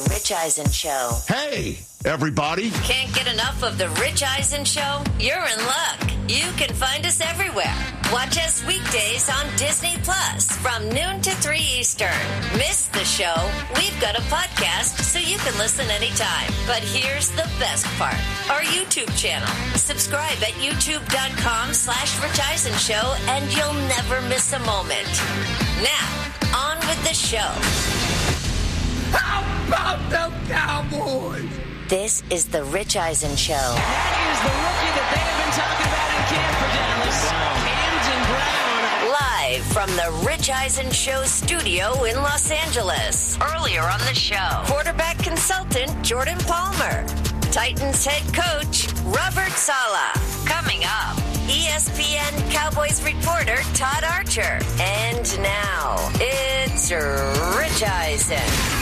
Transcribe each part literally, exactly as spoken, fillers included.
Rich Eisen Show. Hey, everybody. Can't get enough of the Rich Eisen Show? You're in luck. You can find us everywhere. Watch us weekdays on Disney Plus from noon to three Eastern. Miss the show? We've got a podcast so you can listen anytime. But here's the best part. Our YouTube channel. Subscribe at youtube.com slash Rich Eisen Show and you'll never miss a moment. Now, on with the show. How about them Cowboys? This is the Rich Eisen Show. That is the rookie that they have been talking about in camp for Dallas. Camden Brown. Live from the Rich Eisen Show studio in Los Angeles. Earlier on the show, quarterback consultant Jordan Palmer. Titans head coach Robert Saleh. Coming up, E S P N Cowboys reporter Todd Archer. And now, it's Rich Eisen.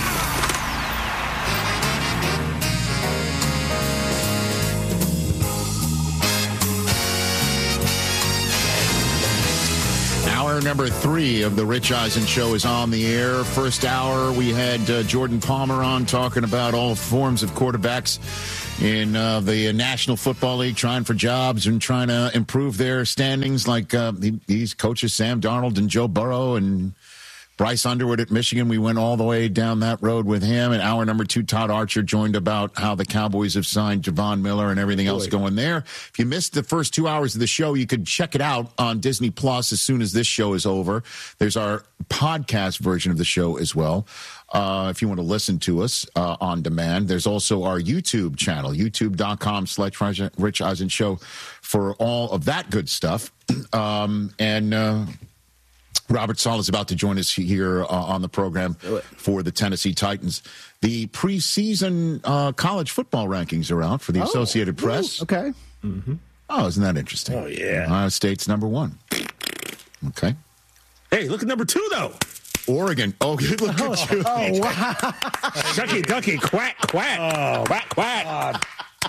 Hour number three of the Rich Eisen Show is on the air. First hour, we had uh, Jordan Palmer on talking about all forms of quarterbacks in uh, the National Football League, trying for jobs and trying to improve their standings, like uh, these coaches, Sam Darnold and Joe Burrow and Bryce Underwood at Michigan. We went all the way down that road with him. And hour number two, Todd Archer joined about how the Cowboys have signed Javon Miller and everything else going there. If you missed the first two hours of the show, you could check it out on Disney Plus as soon as this show is over. There's our podcast version of the show as well. Uh, if you want to listen to us uh, on demand, there's also our YouTube channel, youtube.com slash Rich Eisen Show for all of that good stuff. Um, and, uh, Robert Saleh is about to join us here uh, on the program for the Tennessee Titans. The preseason uh, college football rankings are out for the oh, Associated Press. Ooh, okay. Mm-hmm. Oh, isn't that interesting? Oh, yeah. Ohio State's number one. Okay. Hey, look at number two, though. Oregon. Oh, look oh, at you. Oh, wow. Ducky, ducky, quack, quack. Oh, quack, quack. God.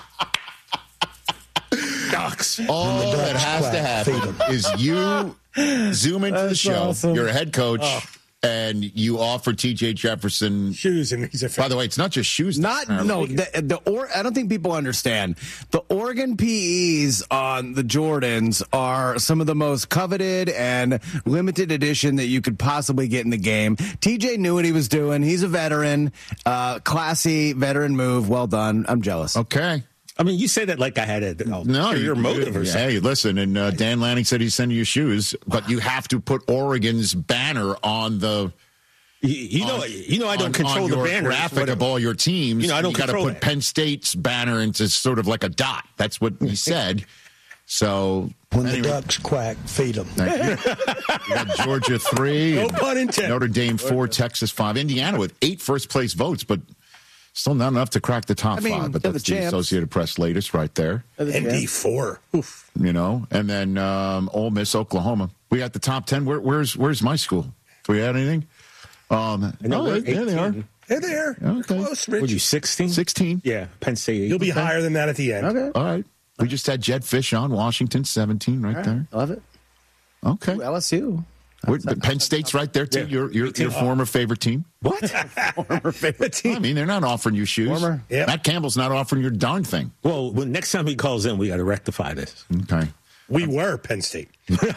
Ducks. All that has to happen is you zoom into the show. Awesome. You're a head coach, oh. and you offer T J Jefferson shoes, and he's a fan. By the way, it's not just shoes. Not no. The, the or I don't think people understand the Oregon P Es on the Jordans are some of the most coveted and limited edition that you could possibly get in the game. T J knew what he was doing. He's a veteran, uh, classy veteran move. Well done. I'm jealous. Okay. I mean, you say that like I had a oh, no, your motive or something. Hey, listen, and uh, Dan Lanning said he's sending you shoes, but you have to put Oregon's banner on the. You, you know, on, you know, I don't on, control on the your banner graphic of all your teams. You know, I don't you control. You got to put Penn State's banner into sort of like a dot. That's what he said. So when anyway. the ducks quack, feed them. Thank you. You got Georgia three, no pun intended. Notre Dame four, Texas five, Indiana with eight first place votes, but. Still not enough to crack the top I mean, five, but that's the, the Associated Press latest right there. N D four. Oof. You know, and then um, Ole Miss, Oklahoma. We got the top ten. Where, where's where's my school? Do we add anything? Um, no, there they are. They're there. Okay. Close, Rich. Would you sixteen? sixteen. Yeah, Penn State. You'll be okay. higher than that at the end. Okay. All right. We just had Jed Fish on Washington, seventeen right, right. there. Love it. Okay. Ooh, L S U. Penn State's right there, too. Yeah. Your your, your former favorite team. What? Former favorite team. I mean, they're not offering you shoes. Former. Yep. Matt Campbell's not offering your darn thing. Well, when next time he calls in, we got to rectify this. Okay. We were Penn State.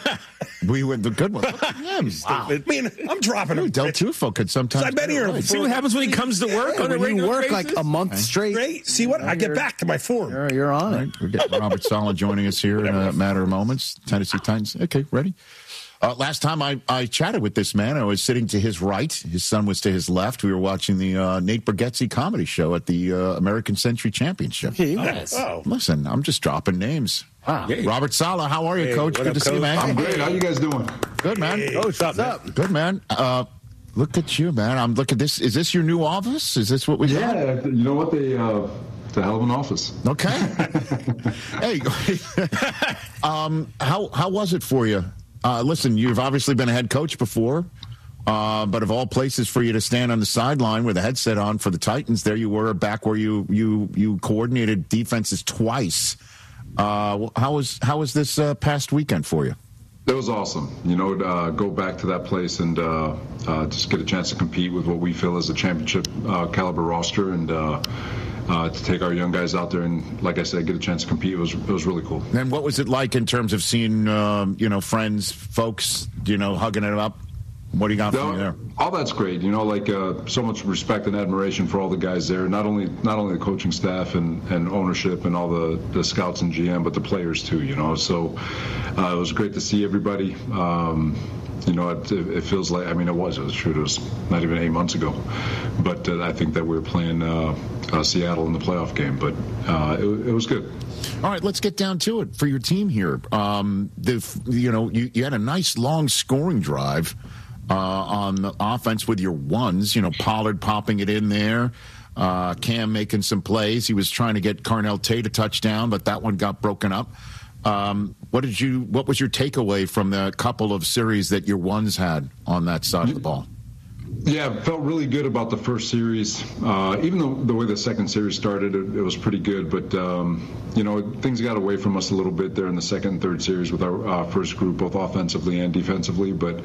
We were the good one. Yeah, wow. I mean, I'm dropping him. Del Tufo could sometimes. I've been here. Right. See what happens when he comes to work yeah, on a regular you work basis? like a month okay. straight. Great. See what? I get back to my form. You're, you're on right. it. We're getting Robert Saleh joining us here in a matter of moments. Tennessee Titans. Okay, ready? Uh, last time I, I chatted with this man, I was sitting to his right. His son was to his left. We were watching the uh, Nate Bargatze comedy show at the uh, American Century Championship. Yes. Oh. Listen, I'm just dropping names. Wow. Hey. Robert Saleh, how are you, hey, Coach? Good up, to Coach? see you, man. I'm great. How you guys doing? Good, man. Hey. Coach, what's up? Good, man. Uh, look at you, man. I'm look at this. Is this your new office? Is this what we got? Yeah. You know what? They uh, it's a hell of an office. Okay. Hey, um, how how was it for you? Uh, listen, you've obviously been a head coach before, uh, but of all places for you to stand on the sideline with a headset on for the Titans, there you were back where you you you coordinated defenses twice. Uh, how was how was this uh, past weekend for you? It was awesome. You know, uh, go back to that place and uh, uh, just get a chance to compete with what we feel is a championship uh, caliber roster, and uh, uh, to take our young guys out there and, like I said, get a chance to compete. It was it was really cool. And what was it like in terms of seeing, um, you know, friends, folks, you know, hugging it up? What do you got for me there? All that's great. You know, like uh, so much respect and admiration for all the guys there. Not only not only the coaching staff and, and ownership and all the, the scouts and G M, but the players too. You know, so uh, it was great to see everybody. Um, you know, it, it feels like, I mean, it was. It was true. It was not even eight months ago. But uh, I think that we were playing uh, uh, Seattle in the playoff game. But uh, it, it was good. All right, let's get down to it for your team here. Um, the you know, you, you had a nice long scoring drive. Uh, on the offense with your ones, you know, Pollard popping it in there, uh, Cam making some plays. He was trying to get Carnell Tate a touchdown, but that one got broken up. Um, what did you? What was your takeaway from the couple of series that your ones had on that side of the ball? Yeah, felt really good about the first series. Uh, even though the way the second series started, it, it was pretty good. But, um, you know, things got away from us a little bit there in the second and third series with our uh, first group, both offensively and defensively. But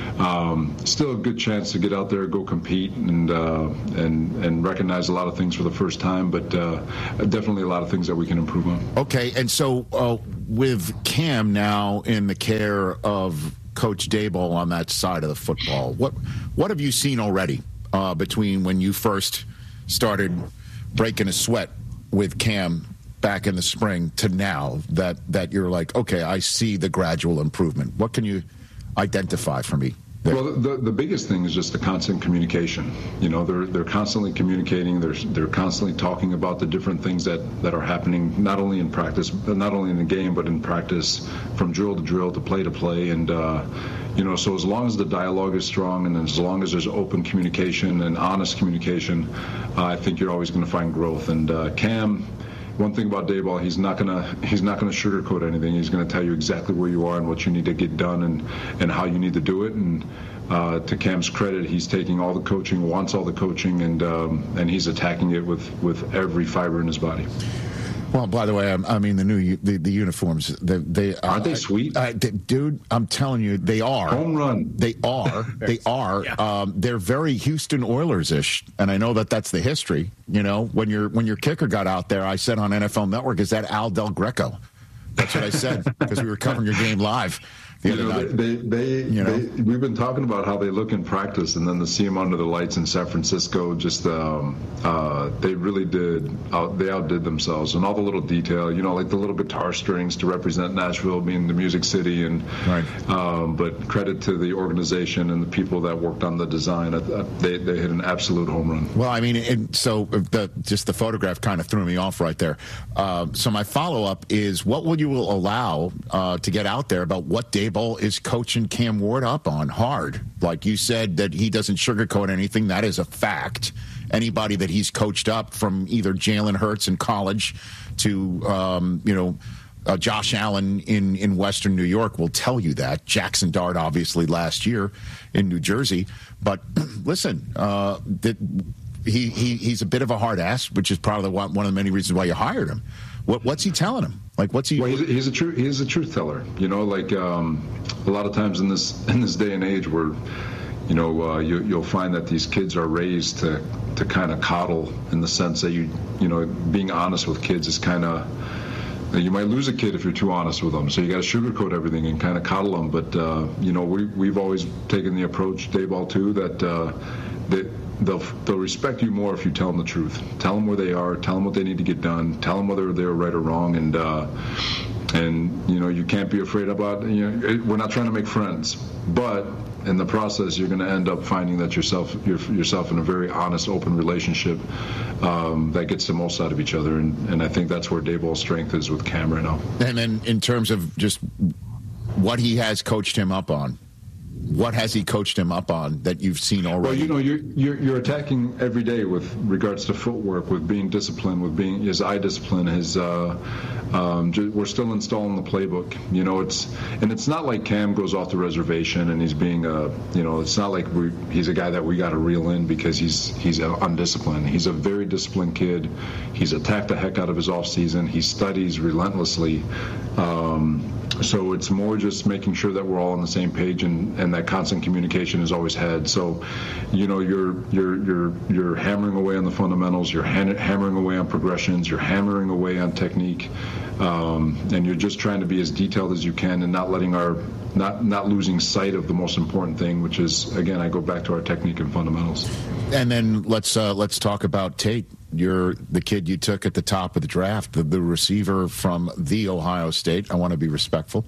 um, still a good chance to get out there, go compete, and uh, and and recognize a lot of things for the first time. But uh, definitely a lot of things that we can improve on. Okay, and so uh, with Cam now in the care of Coach Daboll on that side of the football, what what have you seen already uh, between when you first started breaking a sweat with Cam back in the spring to now that, that you're like, okay, I see the gradual improvement? What can you identify for me there? Well, the the biggest thing is just the constant communication. You know, they're they're constantly communicating. They're they're constantly talking about the different things that, that are happening, not only in practice, not only in the game, but in practice, from drill to drill, to play to play. And uh, you know, so as long as the dialogue is strong, and as long as there's open communication and honest communication, uh, I think you're always going to find growth. And uh, Cam. One thing about Daboll, he's not gonna he's not gonna sugarcoat anything. He's gonna tell you exactly where you are and what you need to get done, and, and how you need to do it. And uh, to Cam's credit, he's taking all the coaching, wants all the coaching, and um, and he's attacking it with, with every fiber in his body. Well, by the way, I, I mean the new the, the uniforms. They, they aren't they sweet, uh, they, dude? I'm telling you, they are home run. They are. They are. Yeah. Um, they're very Houston Oilers-ish, and I know that that's the history. You know, when your when your kicker got out there, I said on N F L Network, "Is that Al Del Greco?" That's what I said because we were covering your game live. The you know, they, they, you know? they, we've been talking about how they look in practice, and then to see them under the lights in San Francisco, just um, uh, they really did. Out, they outdid themselves, and all the little detail, you know, like the little guitar strings to represent Nashville being the music city, and right. um, but credit to the organization and the people that worked on the design. Uh, they they hit an absolute home run. Well, I mean, and so the just the photograph kind of threw me off right there. Uh, so my follow up is, what will you allow uh, to get out there about what Daboll is coaching Cam Ward up on hard? Like you said, that he doesn't sugarcoat anything. That is a fact. Anybody that he's coached up, from either Jalen Hurts in college to, um, you know, uh, Josh Allen in, in Western New York will tell you that. Jackson Dart, obviously, last year in New Jersey. But listen, uh, that he, he he's a bit of a hard ass, which is probably one of the many reasons why you hired him. What, what's he telling him? Like, what's he? Well, he's, he's a true he's a truth teller. You know, like um, a lot of times in this in this day and age, where you know uh, you, you'll find that these kids are raised to to kind of coddle, in the sense that you you know being honest with kids is kind of. You might lose a kid if you're too honest with them, so you got to sugarcoat everything and kind of coddle them. But uh, you know, we we've always taken the approach, Daboll too, that uh, that. They'll they'll respect you more if you tell them the truth. Tell them where they are. Tell them what they need to get done. Tell them whether they're right or wrong. And uh, and you know you can't be afraid about. You know, we're not trying to make friends, but in the process, you're going to end up finding that yourself you're, yourself in a very honest, open relationship um, that gets the most out of each other. And, and I think that's where Daboll's strength is with Cam right now. And then in terms of just what he has coached him up on. What has he coached him up on that you've seen already? Well, you know, you're, you're you're attacking every day with regards to footwork, with being disciplined, with being his eye discipline. His uh, um, we're still installing the playbook. You know, it's and it's not like Cam goes off the reservation and he's being a you know, it's not like we he's a guy that we got to reel in because he's he's undisciplined. He's a very disciplined kid. He's attacked the heck out of his off season. He studies relentlessly. Um, so it's more just making sure that we're all on the same page, and, and that constant communication is always had. So, you know, you're you're you're you're hammering away on the fundamentals, you're ha- hammering away on progressions, you're hammering away on technique, um, and you're just trying to be as detailed as you can, and not letting our not not losing sight of the most important thing, which is, again, I go back to our technique and fundamentals. And then let's uh, let's talk about Tate. You're the kid you took at the top of the draft, the, the receiver from the Ohio State. I want to be respectful.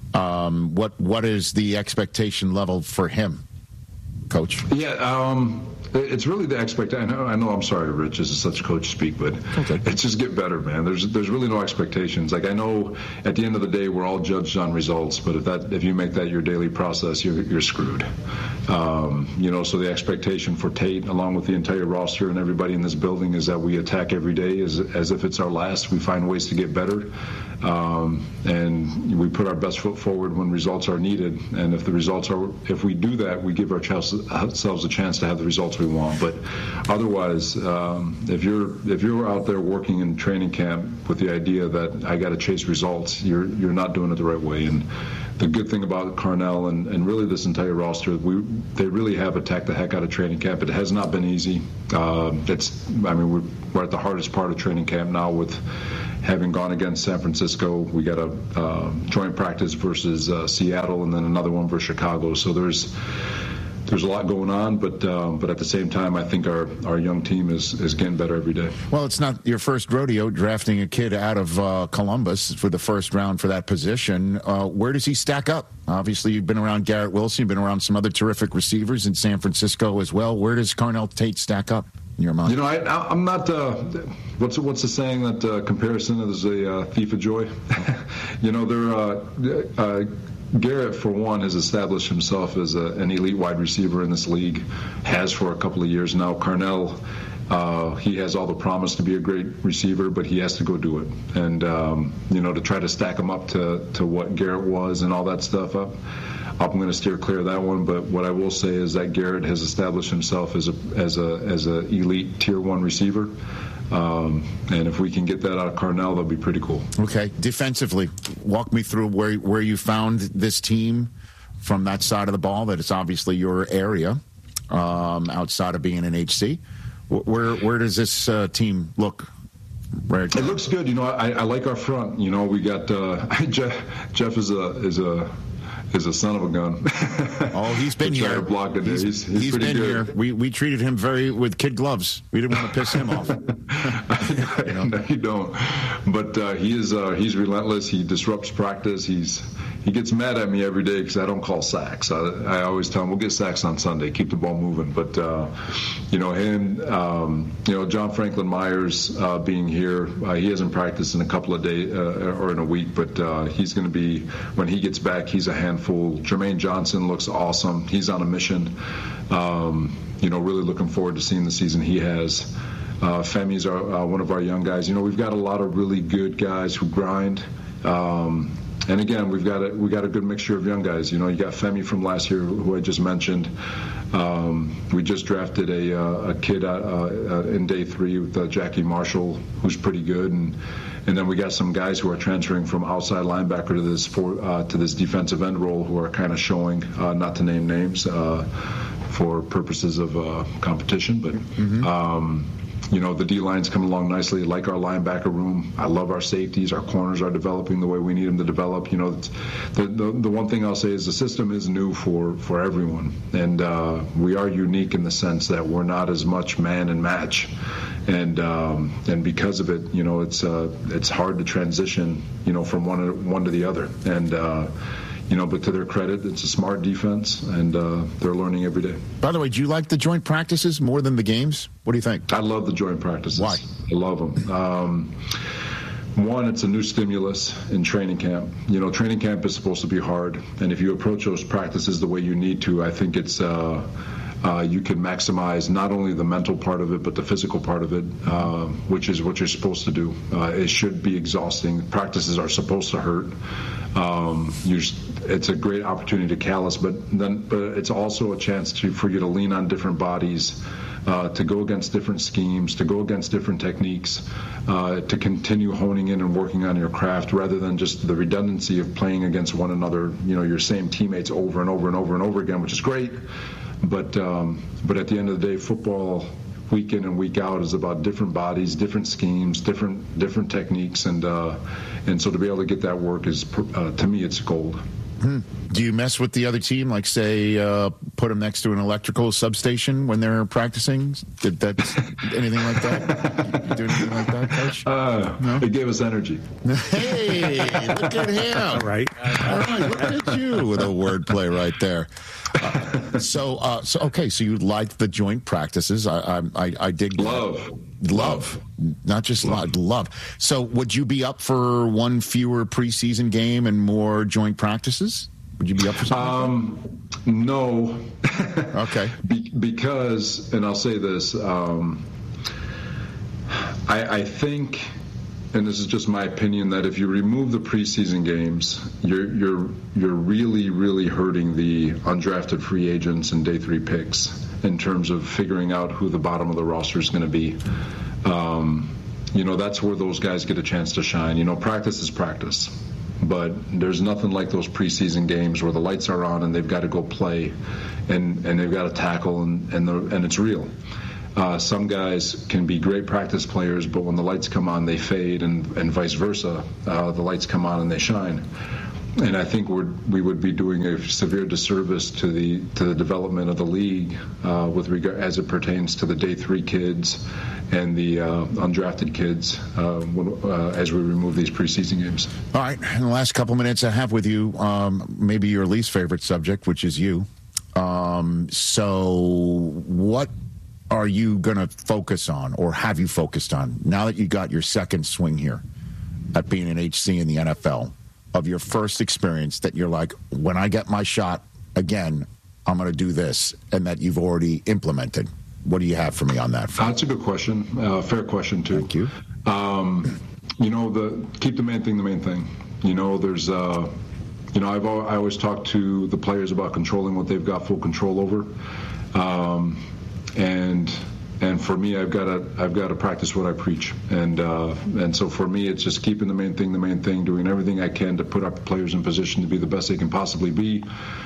Um, what what is the expectation level for him, Coach? Yeah, um, it's really the expectation. I know, I know. I'm sorry, Rich. This is such coach speak, but okay. It's just get better, man. There's there's really no expectations. Like, I know at the end of the day, we're all judged on results, but if that if you make that your daily process, you're you're screwed. Um, you know, so the expectation for Tate, along with the entire roster and everybody in this building, is that we attack every day as as if it's our last. We find ways to get better, um, and we put our best foot forward when results are needed. And if the results are, if we do that, we give ourselves ourselves a chance to have the results we want. But otherwise, um, if you're if you're out there working in training camp with the idea that I got to chase results, you're you're not doing it the right way. And the good thing about Carnell and, and really this entire roster, we they really have attacked the heck out of training camp. It has not been easy. Uh, it's I mean we're, we're at the hardest part of training camp now with having gone against San Francisco. We got a uh, joint practice versus uh, Seattle, and then another one versus Chicago. So there's There's a lot going on, but uh, but at the same time, I think our, our young team is, is getting better every day. Well, it's not your first rodeo drafting a kid out of uh, Columbus for the first round for that position. Uh, where does he stack up? Obviously, you've been around Garrett Wilson. You've been around some other terrific receivers in San Francisco as well. Where does Carnell Tate stack up in your mind? You know, I, I'm not uh, – what's, what's the saying that uh, comparison is a uh, thief of joy? you know, they're uh, – uh, Garrett, for one, has established himself as a, an elite wide receiver in this league, has for a couple of years now. Carnell, uh, he has all the promise to be a great receiver, but he has to go do it. And, um, you know, to try to stack him up to, to what Garrett was and all that stuff up, I'm going to steer clear of that one. But what I will say is that Garrett has established himself as a as a as a elite tier one receiver. Um, and if we can get that out of Carnell, that'll be pretty cool. Okay. Defensively, walk me through where where you found this team from that side of the ball. That it's obviously your area, um, outside of being an H C. Where where does this uh, team look? Right. It looks good. You know, I, I like our front. You know, we got uh, Jeff. Jeff is a is a. is a son of a gun. Oh, he's been here. Block it. He's, he's, he's, he's pretty been good. here. We we treated him very with kid gloves. We didn't want to piss him off. you know? No, you don't. But uh, he is uh, he's relentless. He disrupts practice. He's he gets mad at me every day because I don't call sacks. I, I always tell him we'll get sacks on Sunday. Keep the ball moving. But uh, you know him. Um, you know John Franklin Myers uh, being here. Uh, he hasn't practiced in a couple of days uh, or in a week, but uh, he's going to be when he gets back. He's a handful. Jermaine Johnson looks awesome. He's on a mission. Um, you know, really looking forward to seeing the season he has. Uh, Femi's our, uh, one of our young guys. You know, we've got a lot of really good guys who grind. Um, and again, we've got a we got a good mixture of young guys. You know, you got Femi from last year, who I just mentioned. Um, we just drafted a, uh, a kid uh, uh, in day three with uh, Jackie Marshall, who's pretty good, and and then we got some guys who are transferring from outside linebacker to this for, uh, to this defensive end role, who are kind of showing, uh, not to name names, uh, for purposes of uh, competition, but. Mm-hmm. Um, You know, the D-line's coming along nicely. I like our linebacker room. I love our safeties. Our corners are developing the way we need them to develop. You know, the the, the one thing I'll say is the system is new for, for everyone. And uh, we are unique in the sense that we're not as much man and match. And um, and because of it, you know, it's uh, it's hard to transition, you know, from one to, one to the other. And, uh, you know, but to their credit, it's a smart defense, and uh, they're learning every day. By the way, do you like the joint practices more than the games? What do you think? I love the joint practices. Why? I love them. Um, one, it's a new stimulus in training camp. You know, training camp is supposed to be hard, and if you approach those practices the way you need to, I think it's uh, uh, you can maximize not only the mental part of it, but the physical part of it, uh, which is what you're supposed to do. Uh, it should be exhausting. Practices are supposed to hurt. Um, you're, it's a great opportunity to callus, but then but it's also a chance to for you to lean on different bodies, uh, to go against different schemes, to go against different techniques, uh, to continue honing in and working on your craft rather than just the redundancy of playing against one another, you know, your same teammates over and over and over and over again, which is great. But um, but at the end of the day, football week in and week out is about different bodies, different schemes, different different techniques, and uh, and so to be able to get that work is, uh, to me, it's gold. Hmm. Do you mess with the other team, like say, uh, put them next to an electrical substation when they're practicing? Did that anything like that? You do anything like that, Coach? Uh, no? It gave us energy. Hey, look at him! All right, all right, look at you with a wordplay right there. Uh, so, uh, so okay, so you liked the joint practices. I, I, I, I dig love, love, not just love. love. So, would you be up for one fewer preseason game and more joint practices? Would you be up for something? Um, like no. Okay. Be- because, and I'll say this, um, I, I think. And this is just my opinion, that if you remove the preseason games, you're you're you're really really hurting the undrafted free agents and day three picks in terms of figuring out who the bottom of the roster is going to be. Um, you know, that's where those guys get a chance to shine. You know, practice is practice, but there's nothing like those preseason games where the lights are on and they've got to go play, and and they've got to tackle, and and, the, and it's real. Uh, some guys can be great practice players, but when the lights come on, they fade, and, and vice versa. Uh, the lights come on and they shine. And I think we're, we would be doing a severe disservice to the to the development of the league uh, with regard as it pertains to the day three kids and the uh, undrafted kids uh, when, uh, as we remove these preseason games. All right, in the last couple minutes I have with you, um, maybe your least favorite subject, which is you. Um, so what are you going to focus on, or have you focused on, now that you got your second swing here at being an H C in the N F L, of your first experience that you're like, when I get my shot again, I'm going to do this, and that you've already implemented? What do you have for me on that front? That's a good question. Uh, fair question, too. Thank you. Um, you know, the keep the main thing the main thing. You know, there's, uh, you know, I've I always talk to the players about controlling what they've got full control over. Um, And and for me, I've got to I've got to practice what I preach, and uh, and so for me, it's just keeping the main thing the main thing, doing everything I can to put our players in position to be the best they can possibly be.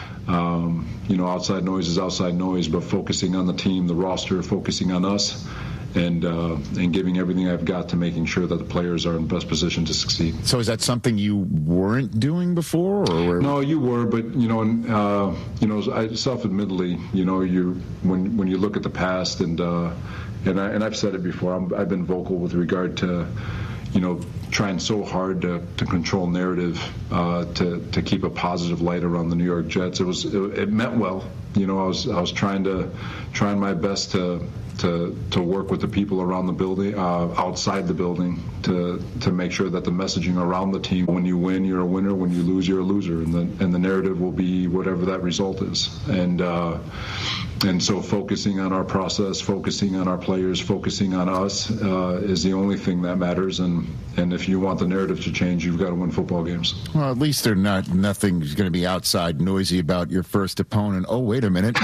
Um, you know, outside noise is outside noise, but focusing on the team, the roster, focusing on us, and uh, and giving everything I've got to making sure that the players are in the best position to succeed. So is that something you weren't doing before, or? No, you were, but you know, uh, you know, I, self-admittedly, you know, you when when you look at the past, and uh, and I and I've said it before, I'm, I've been vocal with regard to, you know, trying so hard to, to control narrative, uh, to to keep a positive light around the New York Jets. It was it, it meant well, you know. I was I was trying to trying my best to. to to work with the people around the building, uh, outside the building, to to make sure that the messaging around the team, when you win, you're a winner, when you lose, you're a loser, and the and the narrative will be whatever that result is. And uh, and so focusing on our process, focusing on our players, focusing on us uh, is the only thing that matters. And and if you want the narrative to change, you've got to win football games. Well, at least they're not. Nothing's going to be outside noisy about your first opponent. Oh, wait a minute.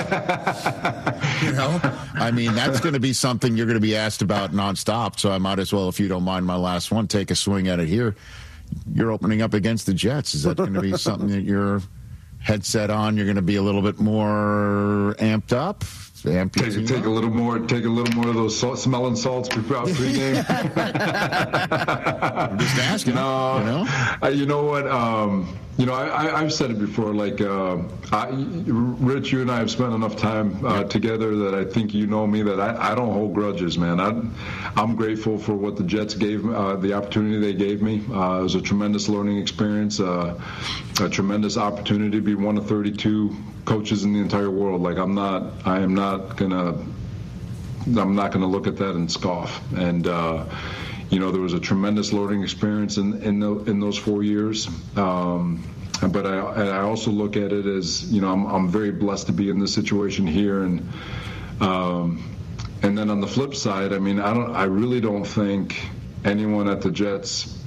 You know, I mean, that's going to be something you're going to be asked about nonstop. So I might as well, if you don't mind my last one, take a swing at it here. You're opening up against the Jets. Is that going to be something that you're headset on? You're going to be a little bit more amped up? Take, take a little more. Take a little more of those salt, smelling salts pre-game. I'm just asking. No, you know, uh, you know what? Um, you know, I, I, I've said it before. Like, uh, I, Rich, you and I have spent enough time uh, together that I think you know me that I, I don't hold grudges, man. I, I'm grateful for what the Jets gave, uh, the opportunity they gave me. Uh, it was a tremendous learning experience, uh, a tremendous opportunity to be one of thirty-two coaches in the entire world. Like, I'm not, I am not gonna, I'm not gonna look at that and scoff. And uh, you know, there was a tremendous learning experience in in, the, in those four years. Um, but I, I also look at it as, you know, I'm I'm very blessed to be in this situation here. And um, and then on the flip side, I mean, I don't, I really don't think anyone at the Jets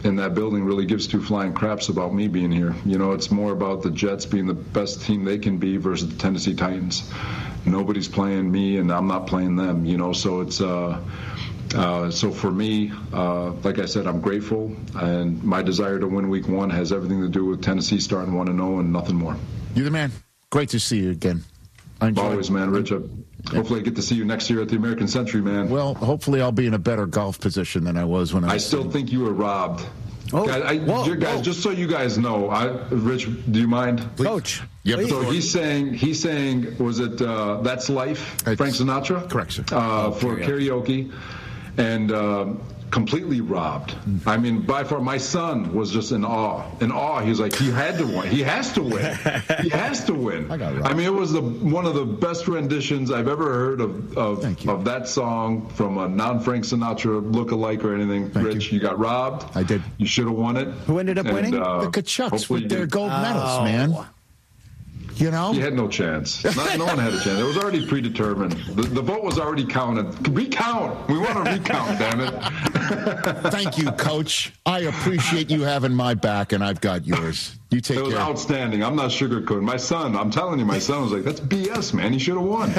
in that building really gives two flying craps about me being here. You know, it's more about the Jets being the best team they can be versus the Tennessee Titans. Nobody's playing me, and I'm not playing them. You know, so it's uh, uh, so for me, uh, like I said, I'm grateful, and my desire to win Week One has everything to do with Tennessee starting one and zero and nothing more. You're the man. Great to see you again. I enjoy Always, man, Rich. I, hopefully, I get to see you next year at the American Century, man. Well, hopefully, I'll be in a better golf position than I was when I. I was still in. think you were robbed. Oh, guys, I, whoa, you guys whoa. just so you guys know, I, Rich, do you mind? Coach. Yep. So he's saying, he's saying, was it uh, That's Life, It's, Frank Sinatra? Correct, sir. Uh, for karaoke. And uh, completely robbed. I mean, by far, my son was just in awe. In awe. He was like, he had to win. He has to win. He has to win. I got it. I mean, it was the one of the best renditions I've ever heard of of, of that song from a non-Frank Sinatra look-alike or anything. Thank Rich, you. you got robbed. I did. You should have won it. Who ended up And, winning? uh, The Kachucks hopefully with you their did. gold medals, Oh. man. You know? He had no chance. Not, no one had a chance. It was already predetermined. The, the vote was already counted. Recount. We want to recount, damn it. Thank you, Coach. I appreciate you having my back, and I've got yours. You take It was care. outstanding. I'm not sugarcoating. My son, I'm telling you, my son was like, that's B S, man. He should have won.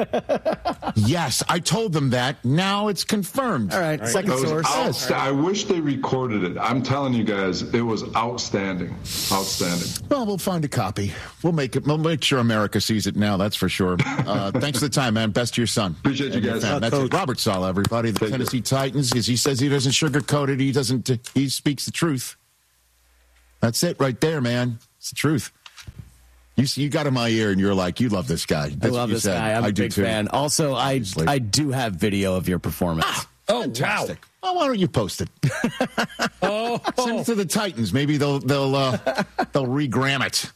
Yes, I told them that. Now it's confirmed. All right, second It was source. outsta- I wish they recorded it. I'm telling you guys, it was outstanding. Outstanding. Well, we'll find a copy. We'll make it. We'll make sure America sees it now. That's for sure. Uh, thanks for the time, man. Best to your son. Appreciate you And your guys. family. That's it. Robert Saleh, everybody. The Thank you. Tennessee Titans. As he says, he doesn't sugarcoat it. He doesn't. He speaks the truth. That's it, right there, man. It's the truth. You see, you got in my ear, and you're like, you love this guy. That's I what love you this said. guy. I'm I a do big too. fan. Also, I Obviously. I do have video of your performance. Oh, Fantastic. Well, why don't you post it? oh, send it to the Titans. Maybe they'll they'll uh, they'll regram it.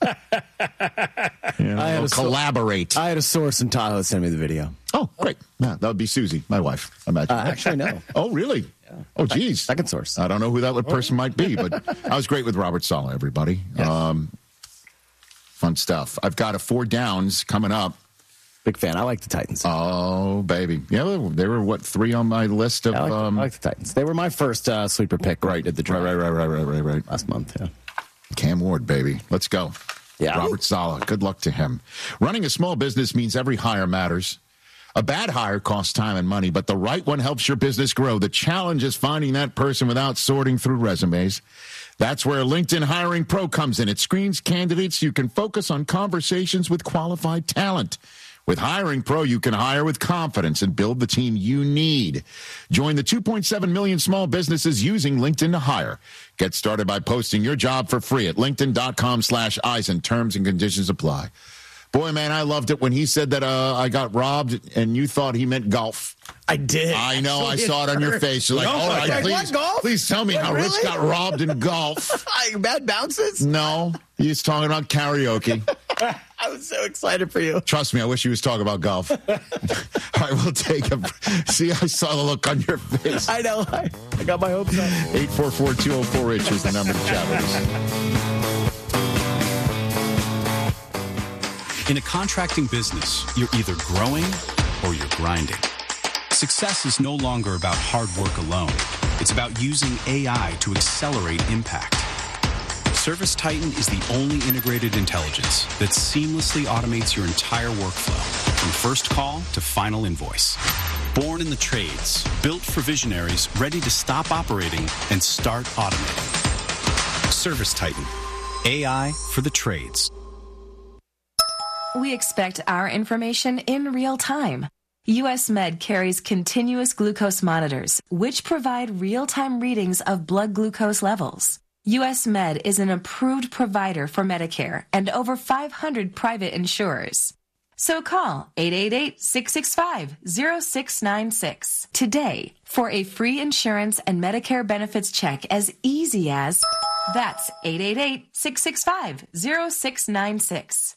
You know, I had they'll a so- collaborate. I had a source in Tahoe send me the video. oh, great. Yeah, that would be Susie, my wife. I imagine. Uh, actually, no. Oh, really? Oh, geez. Second source. I don't know who that person might be, but I was great with Robert Saleh, everybody. Yes. Um, fun stuff. I've got a four downs coming up. Big fan. I like the Titans. Oh, baby. Yeah, they were, what, three on my list of... I, like, um, I like the Titans. They were my first uh, sleeper pick. When I right, did the right, draft right, right, right, right, right, right. last month. Yeah. Cam Ward, baby. Let's go. Yeah. Robert Saleh. Good luck to him. Running a small business means every hire matters. A bad hire costs time and money, but the right one helps your business grow. The challenge is finding that person without sorting through resumes. That's where LinkedIn Hiring Pro comes in. It screens candidates so you can focus on conversations with qualified talent. With Hiring Pro, you can hire with confidence and build the team you need. Join the two point seven million small businesses using LinkedIn to hire. Get started by posting your job for free at linkedin.com slash Eisen. Terms and conditions apply. Boy, man, I loved it when he said that uh, I got robbed and you thought he meant golf. I did. I know. I saw it on your face. You're like, No, all right, like, please, what, golf? please tell me What, how Rich really? got robbed in golf. Like bad bounces? No, he's talking about karaoke. I was so excited for you. Trust me, I wish he was talking about golf. All right, we'll take a... See, I saw the look on your face. I know. I, I got my hopes up. eight four four, two oh four, Rich is the number to chat with us. In a contracting business, you're either growing or you're grinding. Success is no longer about hard work alone. It's about using A I to accelerate impact. Service Titan is the only integrated intelligence that seamlessly automates your entire workflow, from first call to final invoice. Born in the trades, built for visionaries ready to stop operating and start automating. Service Titan, A I for the trades. We expect our information in real time. U S Med carries continuous glucose monitors, which provide real-time readings of blood glucose levels. U S Med is an approved provider for Medicare and over five hundred private insurers. So call eight eight eight, six six five, zero six nine six today for a free insurance and Medicare benefits check as easy as... That's eight eight eight, six six five, zero six nine six.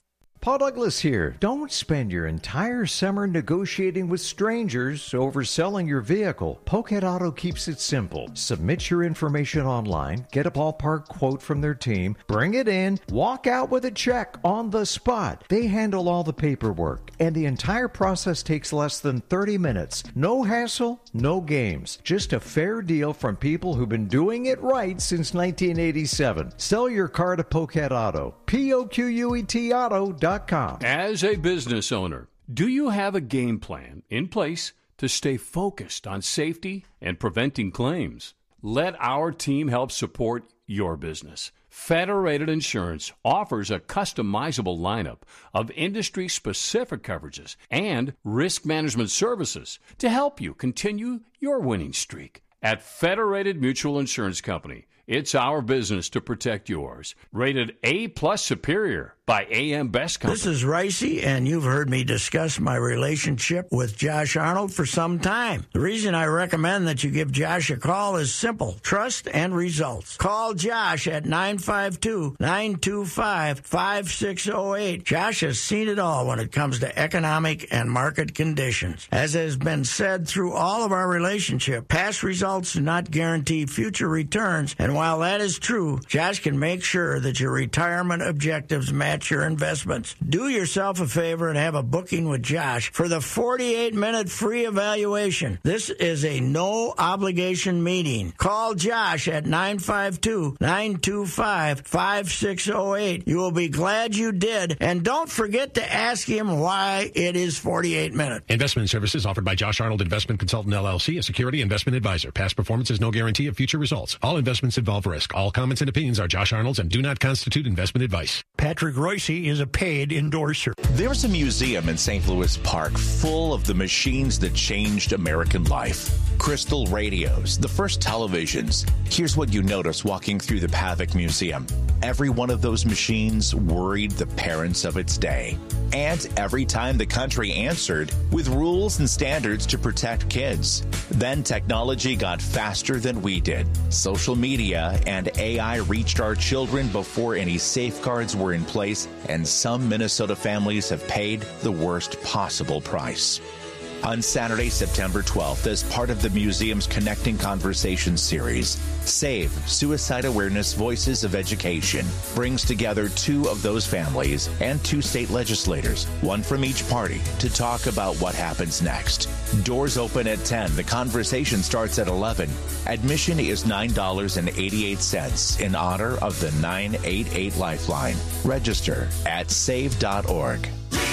Paul Douglas here. Don't spend your entire summer negotiating with strangers over selling your vehicle. Pokehead Auto keeps it simple. Submit your information online, get a ballpark quote from their team, bring it in, walk out with a check on the spot. They handle all the paperwork, and the entire process takes less than thirty minutes. No hassle, no games. Just a fair deal from people who've been doing it right since nineteen eighty-seven. Sell your car to Pokehead Auto. P O Q U E T auto dot com. As a business owner, do you have a game plan in place to stay focused on safety and preventing claims? Let our team help support your business. Federated Insurance offers a customizable lineup of industry-specific coverages and risk management services to help you continue your winning streak. At Federated Mutual Insurance Company, it's our business to protect yours. Rated A-plus Superior by A M Best Company. This is Ricey, and you've heard me discuss my relationship with Josh Arnold for some time. The reason I recommend that you give Josh a call is simple: trust and results. Call Josh at nine five two, nine two five, five six zero eight. Josh has seen it all when it comes to economic and market conditions. As has been said through all of our relationship, past results do not guarantee future returns, and while that is true, Josh can make sure that your retirement objectives match your investments. Do yourself a favor and have a booking with Josh for the forty-eight minute free evaluation. This is a no-obligation meeting. Call Josh at nine five two, nine two five, five six zero eight. You will be glad you did, and don't forget to ask him why it is forty-eight minutes. Investment services offered by Josh Arnold Investment Consultant, L L C, a security investment advisor. Past performance is no guarantee of future results. All investments involve risk. All comments and opinions are Josh Arnold's and do not constitute investment advice. Patrick Royce is a paid endorser. There's a museum in Saint Louis Park full of the machines that changed American life. Crystal radios, the first televisions. Here's what you notice walking through the Pavic Museum. Every one of those machines worried the parents of its day. And every time the country answered with rules and standards to protect kids. Then technology got faster than we did. Social media and A I reached our children before any safeguards were in place, and some Minnesota families have paid the worst possible price. On Saturday, September twelfth, as part of the museum's Connecting Conversations series, SAVE, Suicide Awareness Voices of Education, brings together two of those families and two state legislators, one from each party, to talk about what happens next. Doors open at ten. The conversation starts at eleven. Admission is nine dollars and eighty-eight cents in honor of the nine eight eight Lifeline. Register at save dot org.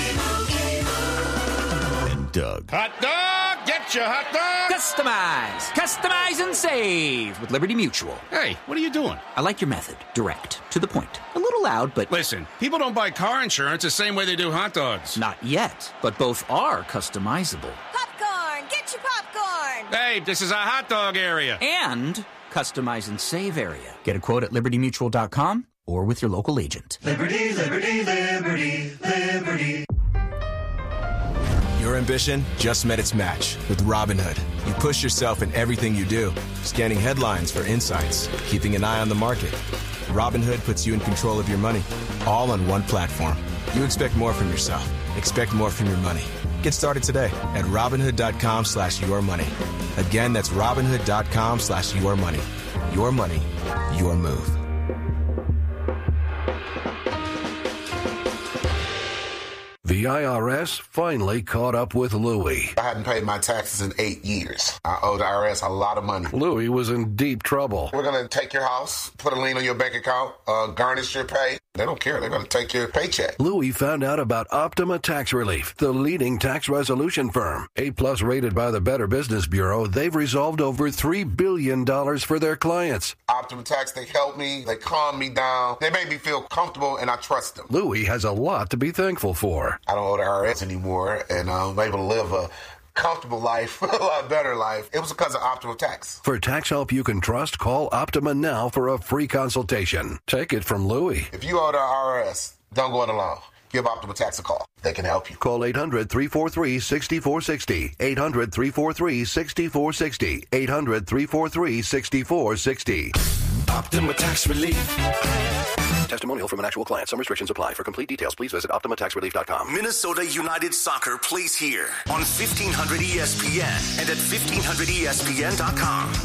Doug. Hot dog! Get your hot dog! Customize! Customize and save with Liberty Mutual. Hey, what are you doing? I like your method. Direct. To the point. A little loud, but... Listen, people don't buy car insurance the same way they do hot dogs. Not yet, but both are customizable. Popcorn! Get your popcorn! Hey, this is a hot dog area. And customize and save area. Get a quote at liberty mutual dot com or with your local agent. Liberty, liberty, liberty, liberty. Your ambition just met its match with Robinhood. You push yourself in everything you do, scanning headlines for insights, keeping an eye on the market. Robinhood puts you in control of your money, all on one platform. You expect more from yourself. Expect more from your money. Get started today at Robinhood.com slash your money. Again, that's Robinhood.com slash your money. Your money, your move. The I R S finally caught up with Louie. I hadn't paid my taxes in eight years. I owe the I R S a lot of money. Louie was in deep trouble. We're going to take your house, put a lien on your bank account, uh, garnish your pay. They don't care. They're going to take your paycheck. Louie found out about Optima Tax Relief, the leading tax resolution firm. A-plus rated by the Better Business Bureau, they've resolved over three billion dollars for their clients. Optima Tax, they help me. They calm me down. They make me feel comfortable, and I trust them. Louie has a lot to be thankful for. I don't owe the I R S anymore, and I'm able to live a comfortable life, a lot better life. It was because of Optima Tax. For tax help you can trust, call Optima now for a free consultation. Take it from Louie. If you owe the I R S, don't go it alone. Give Optima Tax a call. They can help you. Call eight hundred, three four three, six four six zero. eight hundred, three four three, six four six zero. eight hundred, three four three, six four six zero. Optima Tax Relief. testimonial from an actual client. Some restrictions apply. For complete details, please visit Optima Tax Relief dot com. Minnesota United Soccer plays here on fifteen hundred E S P N and at fifteen hundred E S P N dot com.